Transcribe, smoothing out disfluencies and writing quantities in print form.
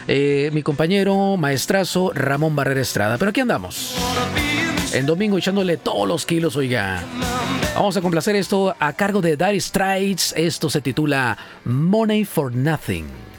mi compañero maestrazo Ramón Barrera Estrada. Pero aquí andamos, en domingo echándole todos los kilos, oiga. Vamos a complacer esto a cargo de Dire Straits. Esto se titula Money for Nothing.